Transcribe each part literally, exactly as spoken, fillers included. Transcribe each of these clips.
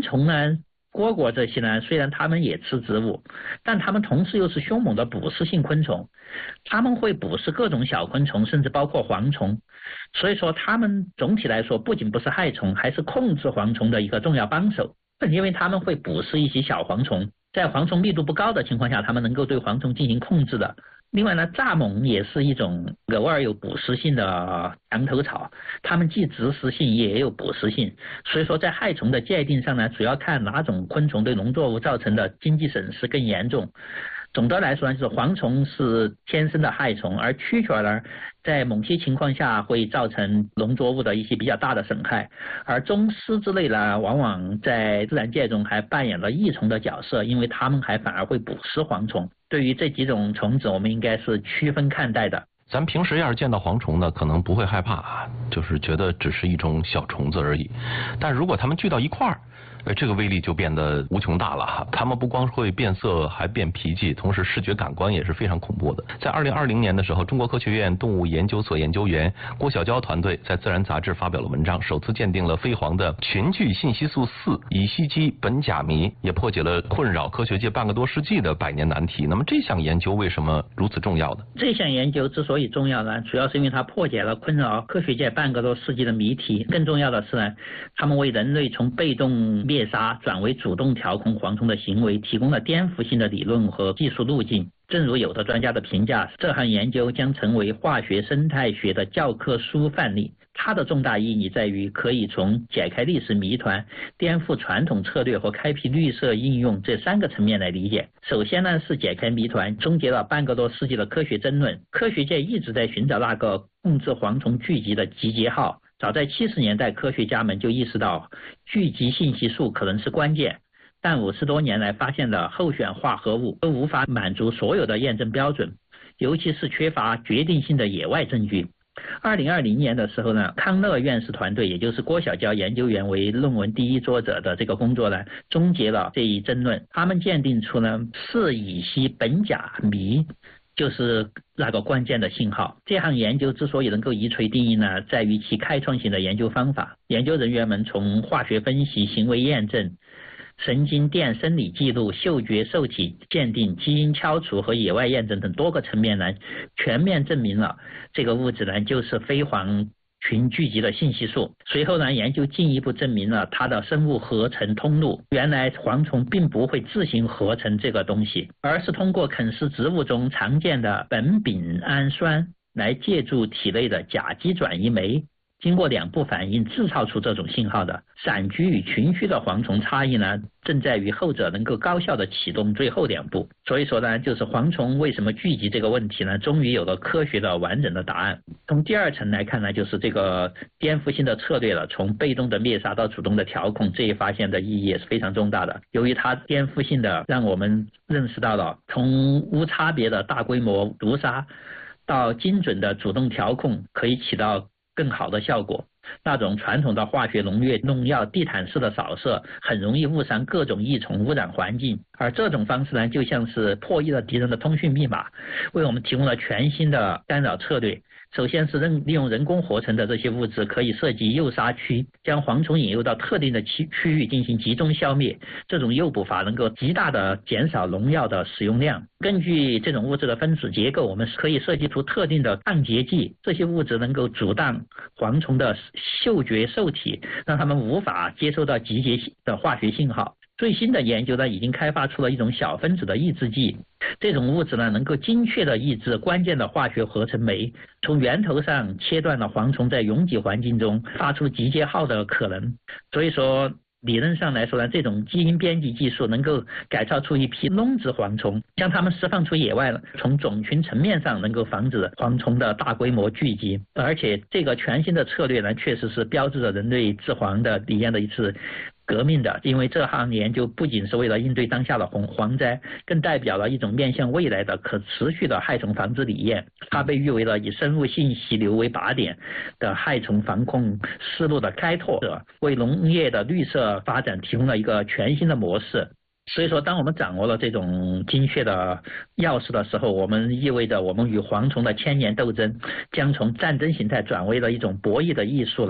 虫呢，蝈蝈这些呢，虽然它们也吃植物，但它们同时又是凶猛的捕食性昆虫，它们会捕食各种小昆虫，甚至包括蝗虫。所以说，它们总体来说不仅不是害虫，还是控制蝗虫的一个重要帮手，因为它们会捕食一些小蝗虫，在蝗虫密度不高的情况下，它们能够对蝗虫进行控制的。另外呢，蚱蜢也是一种偶尔有捕食性的墙头草，它们既植食性也有捕食性，所以说在害虫的界定上呢，主要看哪种昆虫对农作物造成的经济损失更严重。总的来说呢，就是蝗虫是天生的害虫，而蛐蛐呢，在某些情况下会造成农作物的一些比较大的损害，而螽斯之类呢，往往在自然界中还扮演了益虫的角色，因为它们还反而会捕食蝗虫。对于这几种虫子，我们应该是区分看待的。 咱平时要是见到蝗虫呢，可能不会害怕啊，就是觉得只是一种小虫子而已。但如果它们聚到一块儿，呃，这个威力就变得无穷大了哈。它们不光会变色，还变脾气，同时视觉感官也是非常恐怖的。在二零二零年的时候，中国科学院动物研究所研究员郭小娇团队在《自然》杂志发表了文章，首次鉴定了飞蝗的群聚信息素四乙烯基苯甲醚，也破解了困扰科学界半个多世纪的百年难题。那么这项研究为什么如此重要呢？ 这项研究之所以重要呢，主要是因为它破解了困扰科学界半个多世纪的谜题。更重要的是呢，他们为人类从被动灭杀转为主动调控蝗虫的行为提供了颠覆性的理论和技术路径。正如有的专家的评价，这项研究将成为化学生态学的教科书范例。它的重大意义在于可以从解开历史谜团、颠覆传统策略和开辟绿色应用这三个层面来理解。首先呢，是解开谜团，终结了半个多世纪的科学争论。科学界一直在寻找那个控制蝗虫聚集的集结号。早在七十年代，科学家们就意识到聚集信息素可能是关键，但五十多年来发现的候选化合物都无法满足所有的验证标准，尤其是缺乏决定性的野外证据。二零二零年的时候呢，康乐院士团队，也就是郭小娇研究员为论文第一作者的这个工作呢，终结了这一争论。他们鉴定出呢四乙烯苯甲醚就是那个关键的信号。这项研究之所以能够一锤定音呢，在于其开创性的研究方法。研究人员们从化学分析、行为验证、神经电生理记录、嗅觉受体鉴定、基因敲除和野外验证等多个层面呢，全面证明了这个物质呢就是飞蝗群聚集的信息素。随后呢，研究进一步证明了它的生物合成通路。原来蝗虫并不会自行合成这个东西，而是通过啃食植物中常见的苯丙氨酸来借助体内的甲基转移酶，经过两步反应制造出这种信号的。散居与群居的蝗虫差异呢，正在于后者能够高效的启动最后两步。所以说呢，就是蝗虫为什么聚集这个问题呢，终于有了科学的完整的答案。从第二层来看呢，就是这个颠覆性的策略了，从被动的灭杀到主动的调控，这一发现的意义也是非常重大的。由于它颠覆性的让我们认识到了从无差别的大规模毒杀到精准的主动调控可以起到更好的效果。那种传统的化学农业农药地毯式的扫射很容易误伤各种益虫，污染环境，而这种方式呢，就像是破译了敌人的通讯密码，为我们提供了全新的干扰策略。首先是利用人工合成的这些物质可以设计诱杀区，将蝗虫引诱到特定的区区域进行集中消灭。这种诱捕法能够极大的减少农药的使用量。根据这种物质的分子结构，我们可以设计出特定的抗结剂，这些物质能够阻挡蝗虫的嗅觉受体，让它们无法接收到集结的化学信号。最新的研究呢，已经开发出了一种小分子的抑制剂，这种物质呢，能够精确的抑制关键的化学合成酶，从源头上切断了蝗虫在拥挤环境中发出集结号的可能。所以说理论上来说呢，这种基因编辑技术能够改造出一批笼子蝗虫，将它们释放出野外了，从种群层面上能够防止蝗虫的大规模聚集。而且这个全新的策略呢，确实是标志着人类治蝗的理念的一次革命的。因为这项研究不仅是为了应对当下的蝗蝗灾，更代表了一种面向未来的可持续的害虫防治理念。它被誉为了以生物信息流为靶点的害虫防控思路的开拓者，为农业的绿色发展提供了一个全新的模式。所以说，当我们掌握了这种精确的钥匙的时候，我们意味着我们与蝗虫的千年斗争将从战争形态转为了一种博弈的艺术了。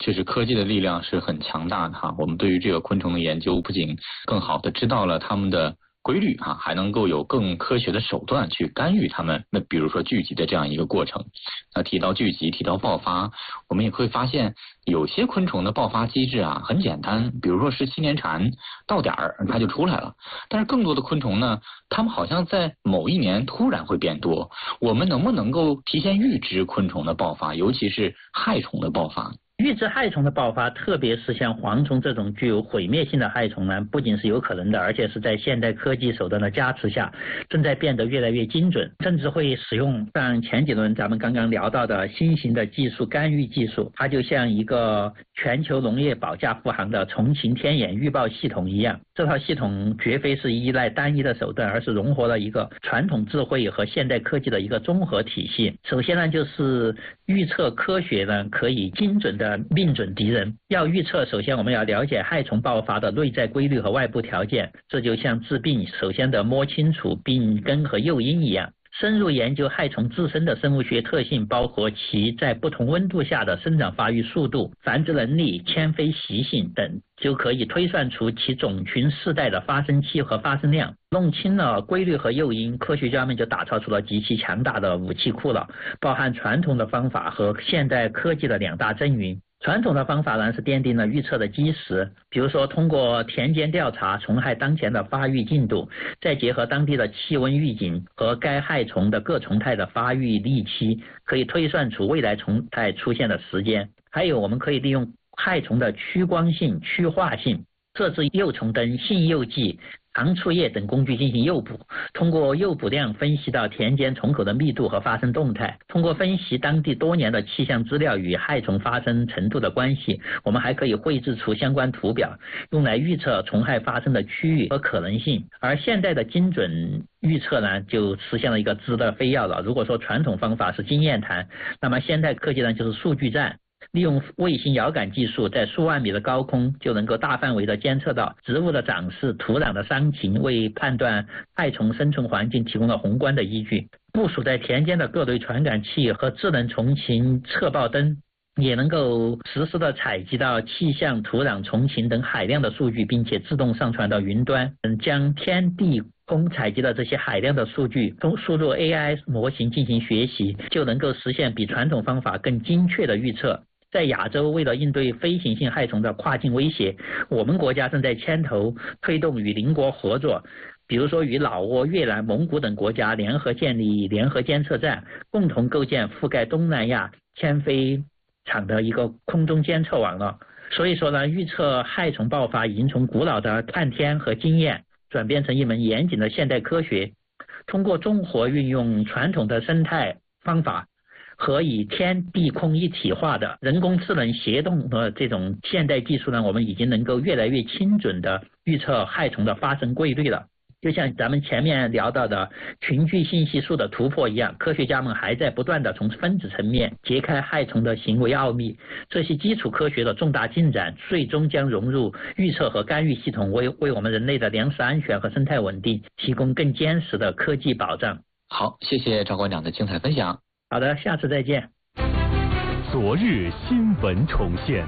确实科技的力量是很强大的哈。我们对于这个昆虫的研究，不仅更好的知道了它们的规律啊，还能够有更科学的手段去干预它们。那比如说聚集的这样一个过程，那提到聚集，提到爆发，我们也会发现有些昆虫的爆发机制啊很简单，比如说十七年蝉到点儿它就出来了。但是更多的昆虫呢，它们好像在某一年突然会变多。我们能不能够提前预知昆虫的爆发，尤其是害虫的爆发？ 预知害虫的爆发，特别是像蝗虫这种具有毁灭性的害虫呢，不仅是有可能的，而且是在现代科技手段的加持下，正在变得越来越精准，甚至会使用像前几轮咱们刚刚聊到的新型的技术干预技术，它就像一个全球农业保驾护航的重晴天眼预报系统一样。这套系统绝非是依赖单一的手段，而是融合了一个传统智慧和现代科技的一个综合体系。首先呢，就是预测科学呢可以精准的命准敌人。要预测，首先我们要了解害虫爆发的内在规律和外部条件，这就像治病首先得摸清楚病根和诱因一样。深入研究害虫自身的生物学特性，包括其在不同温度下的生长发育速度、繁殖能力、迁飞习性等，就可以推算出其种群世代的发生期和发生量。弄清了规律和诱因，科学家们就打造出了极其强大的武器库了，包含传统的方法和现代科技的两大阵营。传统的方法呢是奠定了预测的基石，比如说通过田间调查虫害当前的发育进度，再结合当地的气温预警和该害虫的各虫态的发育历期，可以推算出未来虫态出现的时间。还有我们可以利用害虫的趋光性、趋化性，设置诱虫灯、性诱剂、长触叶等工具进行诱捕，通过诱捕量分析到田间虫口的密度和发生动态，通过分析当地多年的气象资料与害虫发生程度的关系，我们还可以绘制出相关图表，用来预测虫害发生的区域和可能性。而现代的精准预测呢，就实现了一个质的飞跃了。如果说传统方法是经验谈，那么现代科技呢就是数据站。利用卫星遥感技术，在数万米的高空就能够大范围的监测到植物的长势、土壤的伤情，为判断害虫生存环境提供了宏观的依据。部署在田间的各类传感器和智能虫情测报灯，也能够实时的采集到气象、土壤、虫情等海量的数据，并且自动上传到云端，将天地空采集的这些海量的数据都输入 A I 模型进行学习，就能够实现比传统方法更精确的预测。在亚洲，为了应对飞行性害虫的跨境威胁，我们国家正在牵头推动与邻国合作，比如说与老挝、越南、蒙古等国家联合建立联合监测站，共同构建覆盖东南亚迁飞场的一个空中监测网络。所以说呢，预测害虫爆发已经从古老的看天和经验转变成一门严谨的现代科学。通过综合运用传统的生态方法和以天地空一体化的人工智能协同的这种现代技术呢，我们已经能够越来越精准的预测害虫的发生规律了。就像咱们前面聊到的群聚信息素的突破一样，科学家们还在不断的从分子层面揭开害虫的行为奥秘。这些基础科学的重大进展，最终将融入预测和干预系统，为为我们人类的粮食安全和生态稳定提供更坚实的科技保障。 好，谢谢赵馆长的精彩分享。 好的，下次再见。 昨日新闻重现，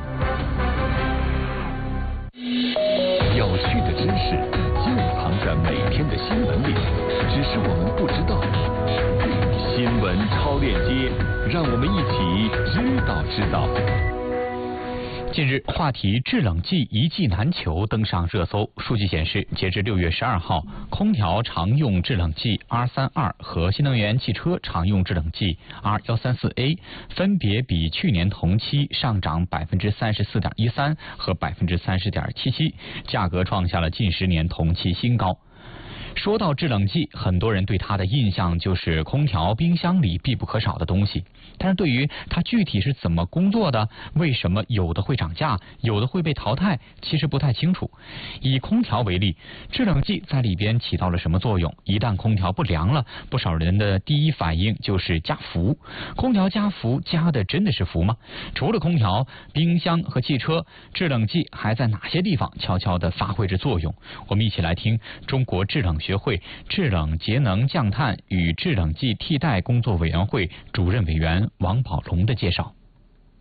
有趣的知识就藏在每天的新闻里，只是我们不知道。新闻超链接，让我们一起知道知道。近日，话题制冷剂一剂难求登上热搜。数据显示，截至六月十二号，空调常用制冷剂 R 三十二 和新能源汽车常用制冷剂 R 一三四 A 分别比去年同期上涨百分之三十四点一三和百分之三十点七七，价格创下了近十年同期新高。说到制冷剂，很多人对它的印象就是空调、冰箱里必不可少的东西。但是对于它具体是怎么工作的，为什么有的会涨价，有的会被淘汰，其实不太清楚。以空调为例，制冷剂在里边起到了什么作用？一旦空调不凉了，不少人的第一反应就是加氟。空调加氟加的真的是氟吗？除了空调、冰箱和汽车，制冷剂还在哪些地方悄悄地发挥着作用？我们一起来听中国制冷学会制冷节能降碳与制冷剂替代工作委员会主任委员王宝龙的介绍。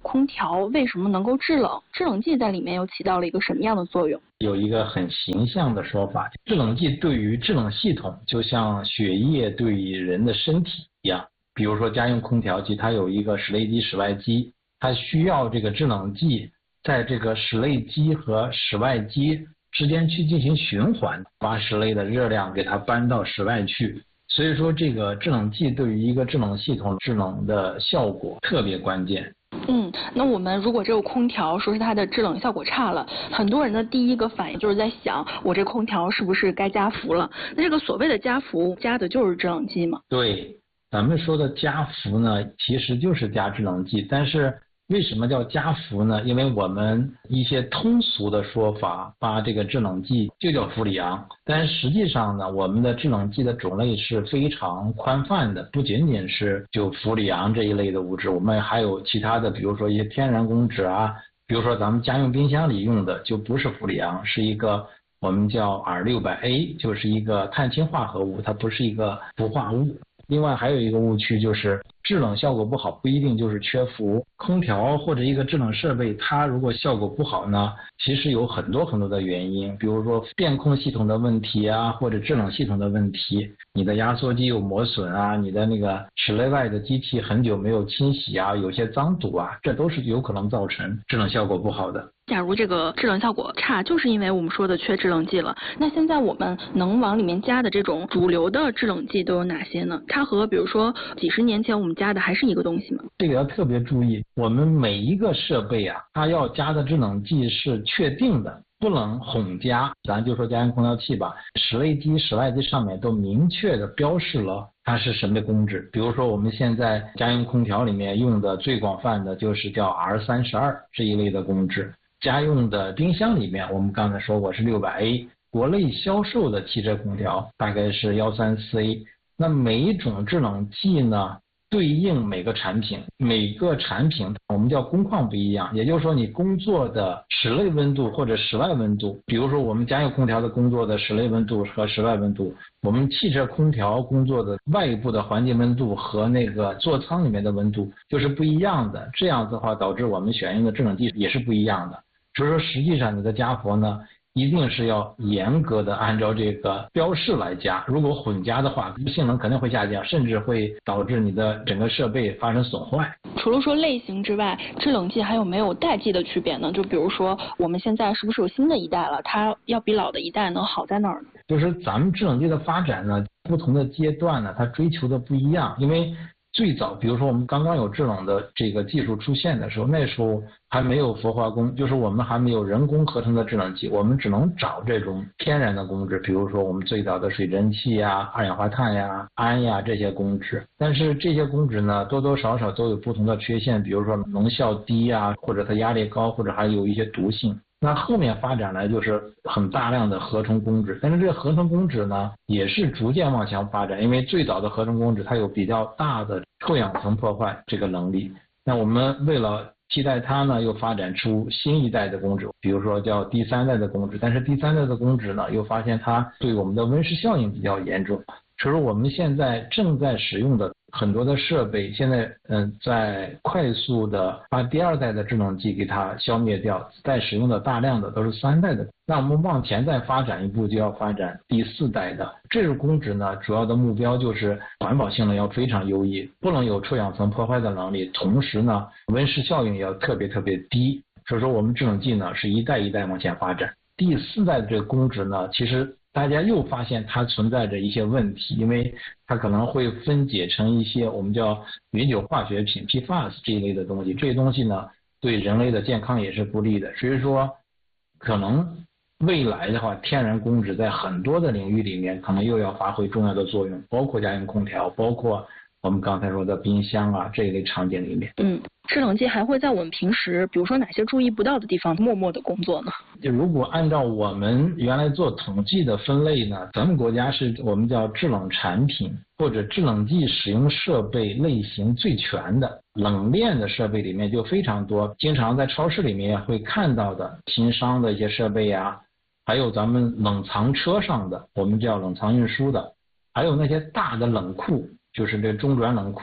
空调为什么能够制冷？制冷剂在里面又起到了一个什么样的作用？ 有一个很形象的说法，制冷剂对于制冷系统就像血液对于人的身体一样。比如说家用空调机，它有一个室内机、室外机，它需要这个制冷剂在这个室内机和室外机之间去进行循环，把室内的热量给它搬到室外去。所以说这个制冷剂对于一个制冷系统制冷的效果特别关键。 嗯，那我们如果这个空调说是它的制冷效果差了，很多人的第一个反应就是在想，我这空调是不是该加氟了？那这个所谓的加氟加的就是制冷剂吗？ 对，咱们说的加氟呢，其实就是加制冷剂，但是为什么叫加氟呢？因为我们一些通俗的说法把这个制冷剂就叫氟里昂，但实际上呢，我们的制冷剂的种类是非常宽泛的，不仅仅是就氟里昂这一类的物质，我们还有其他的，比如说一些天然公酯啊，比如说咱们家用冰箱里用的就不是氟里昂，是一个我们叫 R 六百 A， 就是一个碳氢化合物，它不是一个氟化物。另外还有一个误区就是制冷效果不好不一定就是缺氟，空调或者一个制冷设备它如果效果不好呢，其实有很多很多的原因，比如说变控系统的问题啊，或者制冷系统的问题，你的压缩机有磨损啊，你的那个室内外的机器很久没有清洗啊，有些脏堵啊，这都是有可能造成制冷效果不好的。 假如这个制冷效果差，就是因为我们说的缺制冷剂了。那现在我们能往里面加的这种主流的制冷剂都有哪些呢？它和比如说几十年前我们加的还是一个东西吗？ 这个要特别注意，我们每一个设备啊，它要加的制冷剂是确定的，不能混加。咱就说家用空调器吧，室内机、室外机上面都明确的标示了它是什么公制。比如说我们现在家用空调里面用的最广泛的就是叫 R 三十二 这一类的公制。家用的冰箱里面，我们刚才说过是 六百 A， 国内销售的汽车空调大概是 一三四 A。 那每一种制冷剂呢，对应每个产品，每个产品我们叫工况不一样，也就是说你工作的室内温度或者室外温度，比如说我们家用空调的工作的室内温度和室外温度，我们汽车空调工作的外部的环境温度和那个座舱里面的温度就是不一样的，这样子的话导致我们选用的制冷剂也是不一样的。所以说实际上你的加氟呢，一定是要严格的按照这个标示来加，如果混加的话，性能肯定会下降，甚至会导致你的整个设备发生损坏。 除了说类型之外，制冷剂还有没有代际的区别呢？就比如说我们现在是不是有新的一代了，它要比老的一代能好在哪儿呢？ 就是咱们制冷剂的发展呢，不同的阶段呢，它追求的不一样。因为最早比如说我们刚刚有制冷的这个技术出现的时候，那时候还没有氟化工，就是我们还没有人工合成的制冷剂，我们只能找这种天然的工质，比如说我们最早的水蒸气呀、二氧化碳呀、氨呀这些工质。但是这些工质呢，多多少少都有不同的缺陷，比如说能效低啊，或者它压力高，或者还有一些毒性。那后面发展呢，就是很大量的合成工质，但是这个合成工质呢，也是逐渐往前发展，因为最早的合成工质它有比较大的臭氧层破坏这个能力。那我们为了替代它呢，又发展出新一代的工质，比如说叫第三代的工质，但是第三代的工质呢，又发现它对我们的温室效应比较严重。所以说我们现在正在使用的很多的设备，现在嗯在快速的把第二代的制冷剂给它消灭掉，在使用的大量的都是三代的。那我们往前再发展一步，就要发展第四代的。这个工质呢，主要的目标就是环保性能要非常优异，不能有臭氧层破坏的能力，同时呢温室效应也要特别特别低。所以说我们制冷剂呢是一代一代往前发展。第四代的这个工质呢，其实大家又发现它存在着一些问题，因为它可能会分解成一些我们叫永久化学品 P F A S 这一类的东西，这些东西呢对人类的健康也是不利的。所以说可能未来的话，天然工质在很多的领域里面可能又要发挥重要的作用，包括家用空调，包括我们刚才说的冰箱啊这一类场景里面。 嗯，制冷剂还会在我们平时比如说哪些注意不到的地方默默的工作呢？ 如果按照我们原来做统计的分类呢，咱们国家是我们叫制冷产品或者制冷剂使用设备类型最全的，冷链的设备里面就非常多，经常在超市里面会看到的新商的一些设备啊，还有咱们冷藏车上的我们叫冷藏运输的，还有那些大的冷库，就是这中转冷库，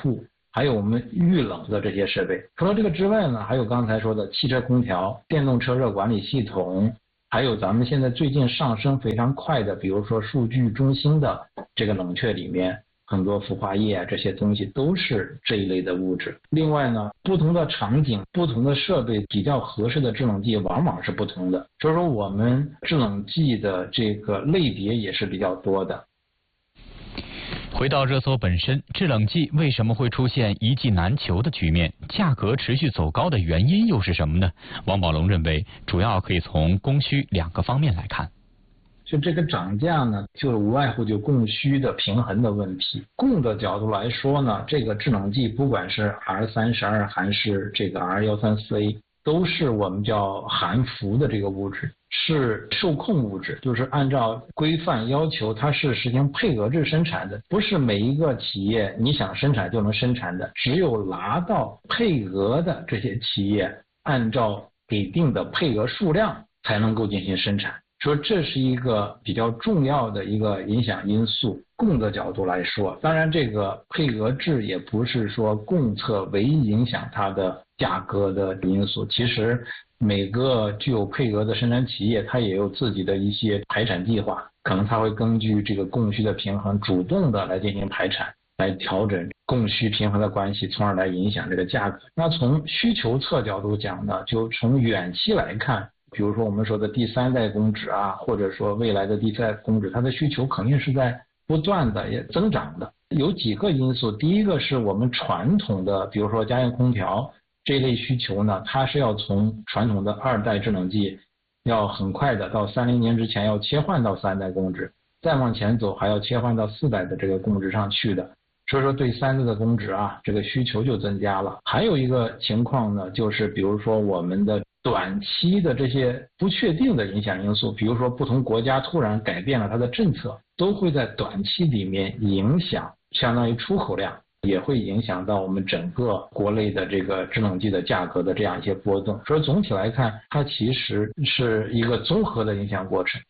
还有我们预冷的这些设备。除了这个之外呢，还有刚才说的汽车空调、电动车热管理系统，还有咱们现在最近上升非常快的，比如说数据中心的这个冷却里面，很多氟化液啊，这些东西都是这一类的物质。另外呢，不同的场景、不同的设备比较合适的制冷剂往往是不同的，所以说我们制冷剂的这个类别也是比较多的。 回到热搜本身，制冷剂为什么会出现一剂难求的局面？价格持续走高的原因又是什么呢？王宝龙认为，主要可以从供需两个方面来看。 就这个涨价呢，就无外乎就供需的平衡的问题。供的角度来说呢，这个制冷剂不管是 R 三十二 还是这个 R 一三四 A， 都是我们叫含氟的这个物质，是受控物质，就是按照规范要求，它是实行配额制生产的，不是每一个企业你想生产就能生产的，只有拿到配额的这些企业，按照给定的配额数量才能够进行生产。说这是一个比较重要的一个影响因素。供的角度来说，当然这个配额制也不是说供测唯一影响它的价格的因素，其实每个具有配额的生产企业它也有自己的一些排产计划，可能它会根据这个供需的平衡主动的来进行排产，来调整供需平衡的关系，从而来影响这个价格。那从需求侧角度讲呢，就从远期来看，比如说我们说的第三代工纸啊，或者说未来的第四代工纸，它的需求肯定是在不断的也增长的。有几个因素，第一个是我们传统的，比如说家用空调这一类需求呢，它是要从传统的二代制冷剂，要很快的到三零年之前要切换到三代工纸，再往前走还要切换到四代的这个工纸上去的。所以说对三代的工纸啊，这个需求就增加了。还有一个情况呢，就是比如说我们的短期的这些不确定的影响因素，比如说不同国家突然改变了它的政策，都会在短期里面影响相当于出口量，也会影响到我们整个国内的这个制冷剂的价格的这样一些波动。所以总体来看，它其实是一个综合的影响过程。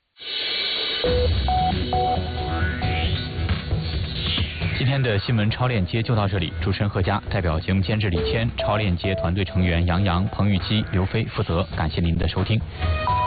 今天的新闻超链接就到这里，主持人贺佳代表节目监制李谦、超链接团队成员杨洋、彭玉基、刘飞负责，感谢您的收听。